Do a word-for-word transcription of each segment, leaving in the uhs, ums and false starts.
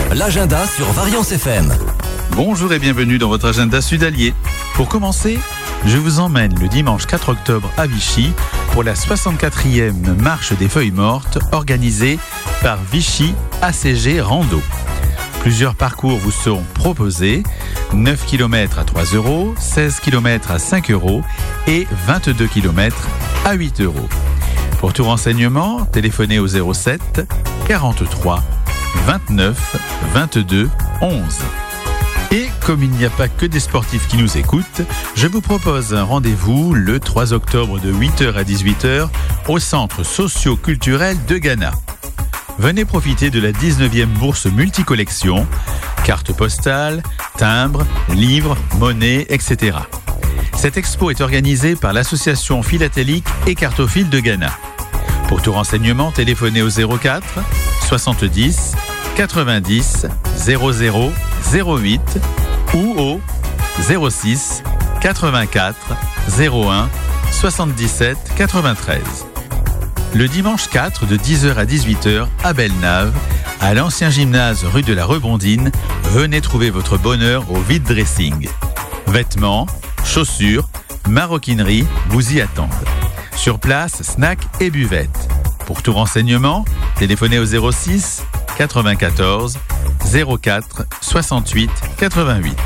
l'agenda sur Variance F M. Bonjour et bienvenue dans votre agenda sud-allier. Pour commencer, je vous emmène le dimanche quatre octobre à Vichy pour la soixante-quatrième marche des feuilles mortes organisée par Vichy A C G Rando. Plusieurs parcours vous seront proposés, neuf kilomètres à trois euros, seize kilomètres à cinq euros et vingt-deux kilomètres à huit euros. Pour tout renseignement, téléphonez au zéro sept quarante-trois vingt-neuf vingt-deux onze. Et comme il n'y a pas que des sportifs qui nous écoutent, je vous propose un rendez-vous le trois octobre de huit heures à dix-huit heures au centre socio-culturel de Ghana. Venez profiter de la dix-neuvième bourse multicollection, cartes postales, timbres, livres, monnaies, et cetera. Cette expo est organisée par l'association philatélique et cartophile de Ghana. Pour tout renseignement, téléphonez au zéro quatre soixante-dix quatre-vingt-dix zéro zéro zéro huit ou au zéro six quatre-vingt-quatre zéro un soixante-dix-sept quatre-vingt-treize. Le dimanche quatre de dix heures à dix-huit heures à Belle-Nave, à l'ancien gymnase rue de la Rebondine, venez trouver votre bonheur au vide dressing. Vêtements, chaussures, maroquinerie vous y attendent. Sur place, snacks et buvettes. Pour tout renseignement, téléphonez au zéro six quatre-vingt-quatorze zéro quatre soixante-huit quatre-vingt-huit.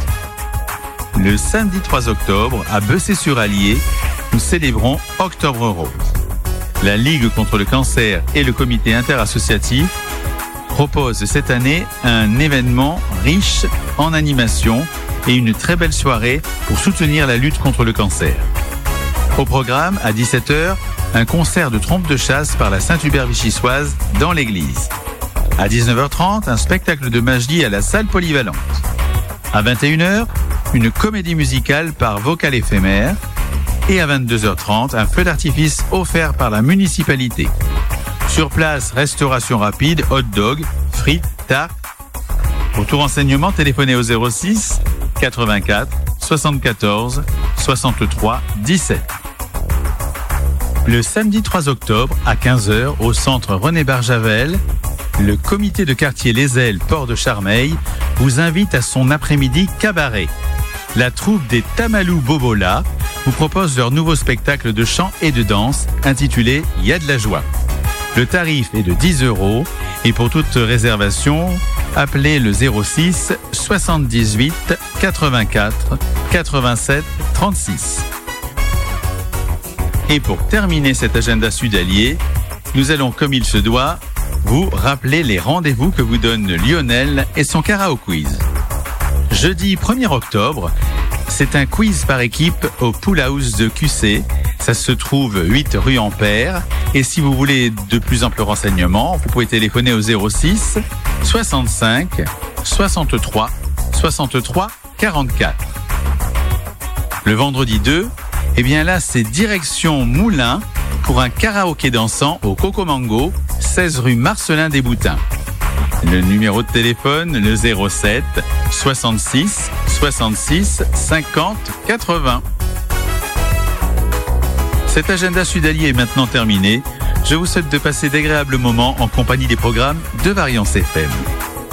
Le samedi trois octobre, à Bessay-sur-Allier, nous célébrons Octobre Rose. La Ligue contre le cancer et le comité interassociatif proposent cette année un événement riche en animation et une très belle soirée pour soutenir la lutte contre le cancer. Au programme, à dix-sept heures, un concert de trompe de chasse par la Saint-Hubert-Vichysoise dans l'église. À dix-neuf heures trente, un spectacle de magie à la salle polyvalente. À vingt et une heures, une comédie musicale par Vocal éphémère. Et à vingt-deux heures trente, un feu d'artifice offert par la municipalité. Sur place, restauration rapide, hot dog, frites, tartes. Pour tout renseignement, téléphonez au zéro six quatre-vingt-quatre soixante-quatorze soixante-trois dix-sept. Le samedi trois octobre, à quinze heures, au centre René Barjavel, le comité de quartier Les Ailes Port de Charmeil vous invite à son après-midi cabaret. La troupe des Tamalou Bobola vous propose leur nouveau spectacle de chant et de danse intitulé « Y'a de la joie ». Le tarif est de dix euros et pour toute réservation, appelez le zéro six soixante-dix-huit quatre-vingt-quatre quatre-vingt-sept trente-six. Et pour terminer cet agenda sud-allier, nous allons, comme il se doit, vous rappeler les rendez-vous que vous donne Lionel et son karaoke quiz. Jeudi premier octobre, c'est un quiz par équipe au Pool House de Q C. Ça se trouve huit rue Ampère. Et si vous voulez de plus amples renseignements, vous pouvez téléphoner au zéro six soixante-cinq soixante-trois soixante-trois quarante-quatre. Le vendredi deux, eh bien là, c'est direction Moulins pour un karaoké dansant au Coco Mango, seize rue Marcelin des Boutins. Le numéro de téléphone, le zéro sept soixante-six soixante-six cinquante quatre-vingts. Cet agenda sud-allier est maintenant terminé. Je vous souhaite de passer d'agréables moments en compagnie des programmes de Variance F M.